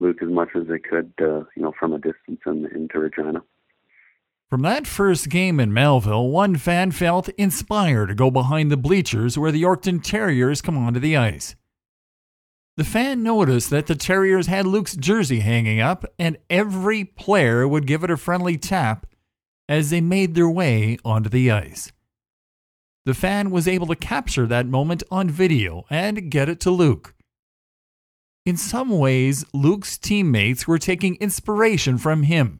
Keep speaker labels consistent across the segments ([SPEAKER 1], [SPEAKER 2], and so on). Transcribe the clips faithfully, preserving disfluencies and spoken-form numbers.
[SPEAKER 1] Luke as much as they could, uh, you know, from a distance in, into Regina.
[SPEAKER 2] From that first game in Melville, one fan felt inspired to go behind the bleachers where the Yorkton Terriers come onto the ice. The fan noticed that the Terriers had Luke's jersey hanging up, and every player would give it a friendly tap as they made their way onto the ice. The fan was able to capture that moment on video and get it to Luke. In some ways, Luke's teammates were taking inspiration from him.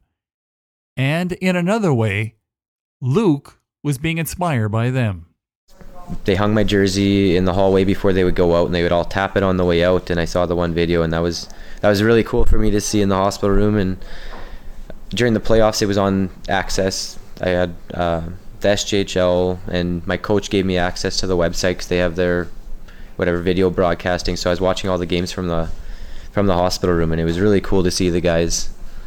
[SPEAKER 2] And in another way, Luke was being inspired by them.
[SPEAKER 3] They hung my jersey in the hallway before they would go out, and they would all tap it on the way out. And I saw the one video, and that was that was really cool for me to see in the hospital room. And during the playoffs, it was on Access. I had uh, the S J H L, and my coach gave me access to the website because they have their whatever video broadcasting. So I was watching all the games from the from the hospital room, and it was really cool to see the guys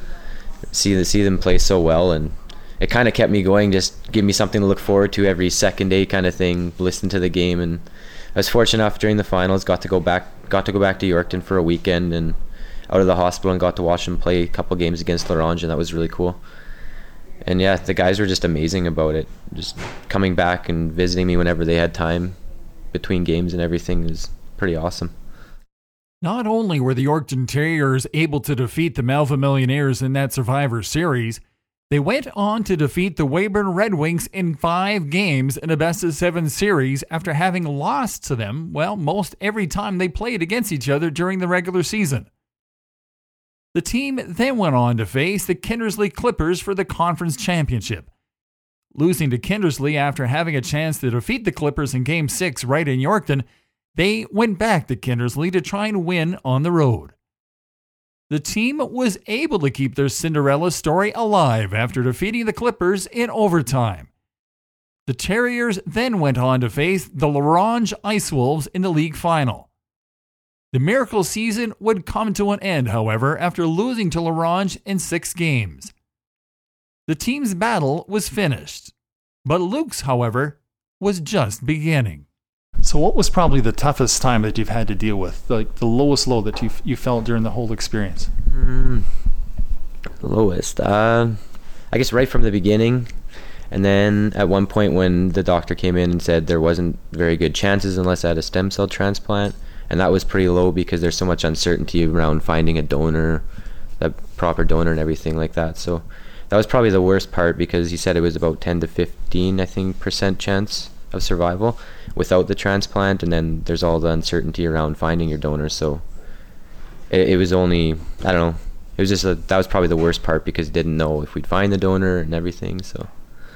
[SPEAKER 3] see the, see them play so well. And it kind of kept me going, just give me something to look forward to every second day kind of thing, listen to the game. And I was fortunate enough during the finals, got to go back got to go back to Yorkton for a weekend and out of the hospital, and got to watch them play a couple games against La Ronge, and that was really cool. And yeah, the guys were just amazing about it, just coming back and visiting me whenever they had time between games and everything. Was pretty awesome.
[SPEAKER 2] Not only were the Yorkton Terriers able to defeat the Melville Millionaires in that Survivor Series, they went on to defeat the Weyburn Red Wings in five games in a best-of-seven series after having lost to them, well, most every time they played against each other during the regular season. The team then went on to face the Kindersley Clippers for the conference championship. Losing to Kindersley after having a chance to defeat the Clippers in Game six right in Yorkton, they went back to Kindersley to try and win on the road. The team was able to keep their Cinderella story alive after defeating the Clippers in overtime. The Terriers then went on to face the La Ronge Ice Wolves in the league final. The miracle season would come to an end, however, after losing to La Ronge in six games. The team's battle was finished, but Luke's, however, was just beginning.
[SPEAKER 4] So what was probably the toughest time that you've had to deal with, like the lowest low that you you felt during the whole experience?
[SPEAKER 3] Mm, lowest? Uh, I guess right from the beginning. And then at one point when the doctor came in and said there wasn't very good chances unless I had a stem cell transplant. And that was pretty low because there's so much uncertainty around finding a donor, a proper donor and everything like that. So that was probably the worst part, because he said it was about ten to fifteen, I think, percent chance of survival without the transplant. And then there's all the uncertainty around finding your donor. So it, it was only, I don't know, it was just, a, that was probably the worst part, because didn't know if we'd find the donor and everything. So.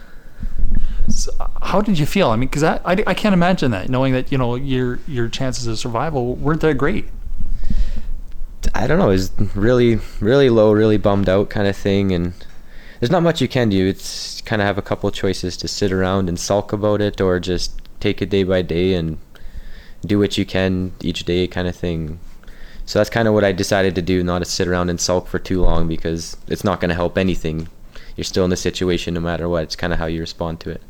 [SPEAKER 4] So how did you feel? I mean, because I, I, I can't imagine that, knowing that, you know, your your chances of survival weren't that great.
[SPEAKER 3] I don't know. It was really, really low, really bummed out kind of thing. And there's not much you can do. It's kind of have a couple choices to sit around and sulk about it, or just take it day by day and do what you can each day kind of thing. So that's kind of what I decided to do, not to sit around and sulk for too long, because it's not going to help anything. You're still in the situation no matter what. It's kind of how you respond to it.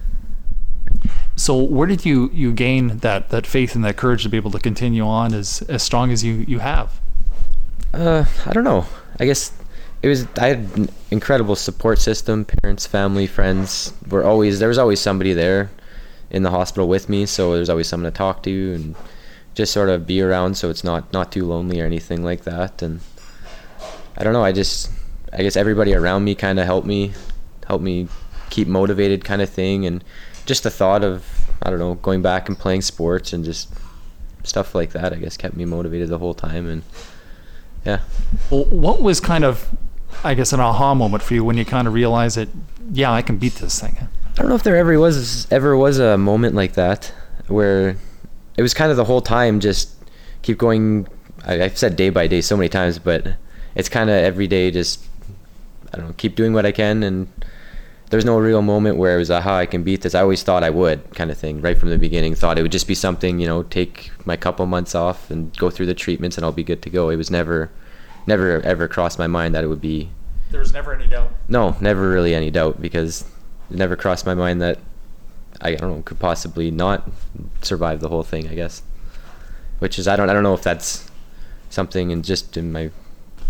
[SPEAKER 4] So where did you, you gain that, that faith and that courage to be able to continue on as, as strong as you, you have?
[SPEAKER 3] Uh, I don't know. I guess it was, I had an incredible support system. Parents, family, friends were always, there was always somebody there in the hospital with me. So there's always someone to talk to and just sort of be around, so it's not, not too lonely or anything like that. And I don't know. I just, I guess everybody around me kind of helped me, helped me keep motivated kind of thing. And just the thought of, I don't know, going back and playing sports and just stuff like that, I guess, kept me motivated the whole time. And yeah.
[SPEAKER 4] Well, what was kind of, I guess, an aha moment for you when you kind of realized that, yeah, I can beat this thing?
[SPEAKER 3] I don't know if there ever was ever was a moment like that where it was kind of the whole time just keep going. I, I've said day by day so many times, but it's kind of every day just, I don't know, keep doing what I can. And there's no real moment where it was, aha, I can beat this. I always thought I would, kind of thing, right from the beginning. Thought it would just be something, you know, take my couple months off and go through the treatments and I'll be good to go. It was never, never ever crossed my mind that it would be.
[SPEAKER 4] There was never any doubt?
[SPEAKER 3] No, never really any doubt, because it never crossed my mind that I don't know, could possibly not survive the whole thing, I guess. Which is, I don't, I don't know if that's something in just in my